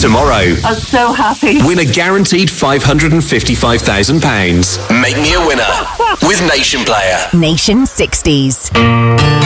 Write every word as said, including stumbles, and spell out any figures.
Tomorrow, I'm so happy. win a guaranteed five hundred fifty-five thousand pounds. Make me a winner with Nation Player. Nation sixties.